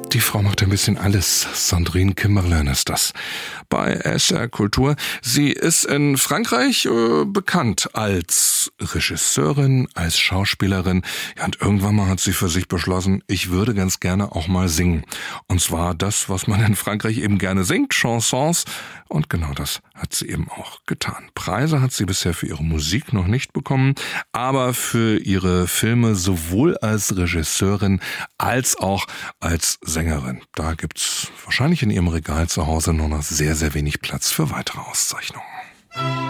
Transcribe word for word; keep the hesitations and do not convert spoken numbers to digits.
Die Frau macht ein bisschen alles. Sandrine Kimberlin ist das. Bei S R Kultur. Sie ist in Frankreich äh, bekannt als Regisseurin, als Schauspielerin. Ja, und irgendwann mal hat sie für sich beschlossen, ich würde ganz gerne auch mal singen. Und zwar das, was man in Frankreich eben gerne singt, Chansons. Und genau das hat sie eben auch getan. Preise hat sie bisher für ihre Musik noch nicht bekommen, aber für ihre Filme sowohl als Regisseurin als auch als Sängerin. Da gibt's wahrscheinlich in ihrem Regal zu Hause nur noch sehr, sehr wenig Platz für weitere Auszeichnungen.